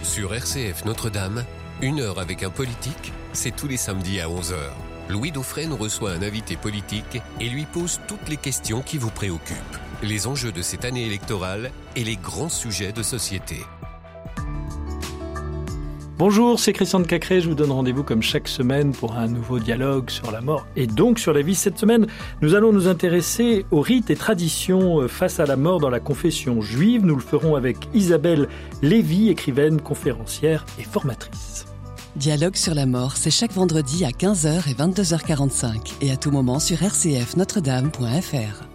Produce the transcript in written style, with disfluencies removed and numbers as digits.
Sur RCF Notre-Dame, 1 heure avec un politique, c'est tous les samedis à 11h. Louis Dauphren reçoit un invité politique et lui pose toutes les questions qui vous préoccupent. Les enjeux de cette année électorale et les grands sujets de société. Bonjour, c'est Christian de Cacré, je vous donne rendez-vous comme chaque semaine pour un nouveau dialogue sur la mort et donc sur la vie. Cette semaine, nous allons nous intéresser aux rites et traditions face à la mort dans la confession juive. Nous le ferons avec Isabelle Lévy, écrivaine, conférencière et formatrice. Dialogue sur la mort, c'est chaque vendredi à 15h et 22h45 et à tout moment sur rcfnotredame.fr.